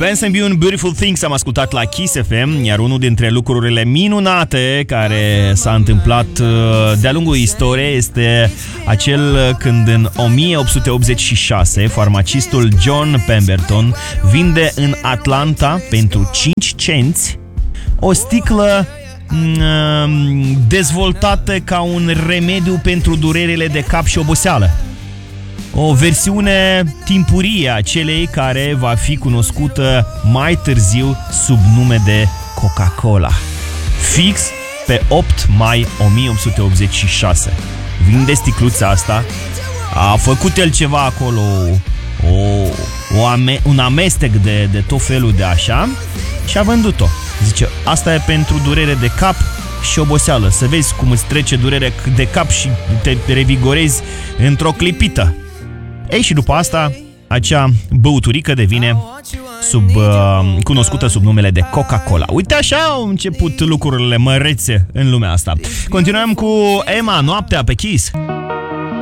Vance and Bune, Beautiful Things am ascultat la Kiss FM, iar unul dintre lucrurile minunate care s-a întâmplat de-a lungul istoriei este acel când în 1886 farmacistul John Pemberton vinde în Atlanta pentru 5 cenți o sticlă dezvoltată ca un remediu pentru durerile de cap și oboseală. O versiune timpurie a celei care va fi cunoscută mai târziu sub nume de Coca-Cola. Fix pe 8 mai 1886. Vinde sticluța asta, a făcut el ceva acolo, un amestec de tot felul de așa și a vândut-o. Zice, asta e pentru durere de cap și oboseală. Să vezi cum îți trece durere de cap și te revigorezi într-o clipită. Ei, și după asta, acea băuturică devine cunoscută sub numele de Coca-Cola. Uite, așa au început lucrurile mărețe în lumea asta. Continuăm cu Emma, Noaptea pe Kiss.